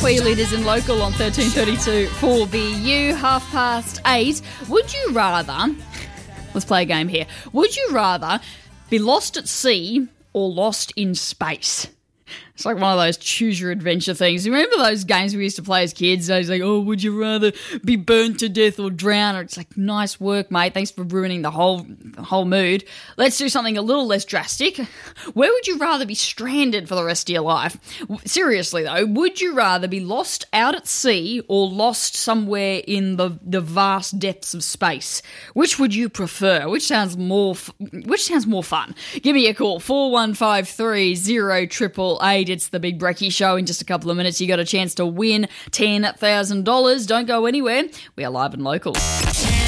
Quay leaders in local on 1332 4BU, 8:30. Would you rather, let's play a game here, would you rather be lost at sea or lost in space? It's like one of those choose your adventure things. You remember those games we used to play as kids? I was like, oh, would you rather be burnt to death or drown? Or it's like, nice work, mate. Thanks for ruining the whole mood. Let's do something a little less drastic. Where would you rather be stranded for the rest of your life? Seriously, though, would you rather be lost out at sea or lost somewhere in the vast depths of space? Which would you prefer? Which sounds more fun? Give me a call, 4153 0888. It's the Big Brekkie Show. In just a couple of minutes, you got a chance to win $10,000. Don't go anywhere. We are live and local.